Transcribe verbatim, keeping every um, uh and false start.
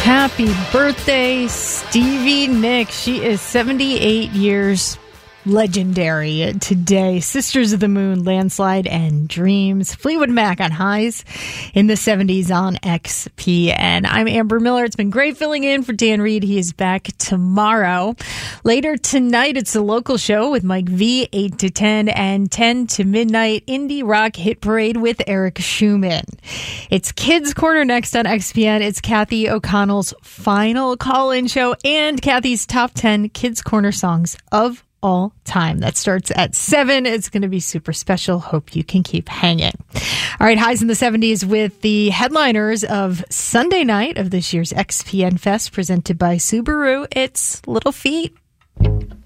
Happy birthday, Stevie Nicks. She is seventy-eight years legendary today. Sisters of the Moon, Landslide, and Dreams. Fleetwood Mac on Highs in the seventies on X P N. I'm Amber Miller. It's been great filling in for Dan Reed. He is back tomorrow. Later tonight, it's a local show with Mike V, eight to ten, and ten to midnight, Indie Rock Hit Parade with Eric Schumann. It's Kids Corner next on X P N. It's Kathy O'Connell's final call-in show and Kathy's top ten Kids Corner songs of all time. That starts at seven. It's going to be super special. Hope you can keep hanging. All right, highs in the seventies with the headliners of Sunday night of this year's X P N Fest presented by Subaru. It's Little Feat.